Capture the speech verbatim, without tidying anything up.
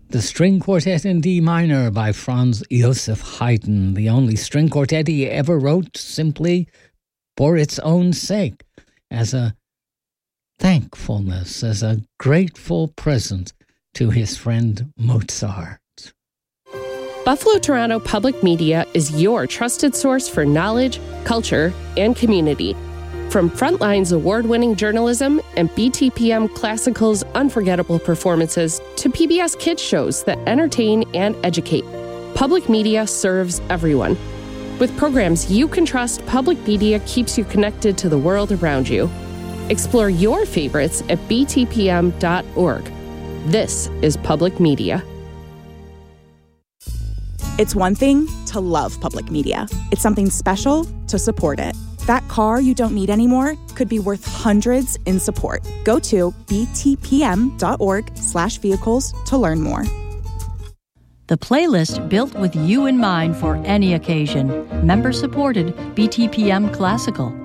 The String Quartet in D minor by Franz Josef Haydn, the only string quartet he ever wrote simply for its own sake, as a thankfulness, as a grateful present to his friend Mozart. Buffalo Toronto Public Media is your trusted source for knowledge, culture, and community. From Frontline's award-winning journalism and B T P M Classical's unforgettable performances to P B S Kids shows that entertain and educate, public media serves everyone. With programs you can trust, public media keeps you connected to the world around you. Explore your favorites at b t p m dot org. This is public media. It's one thing to love public media. It's something special to support it. That car you don't need anymore could be worth hundreds in support. Go to b t p m dot org slash vehicles to learn more. The playlist built with you in mind for any occasion. Member-supported B T P M Classical.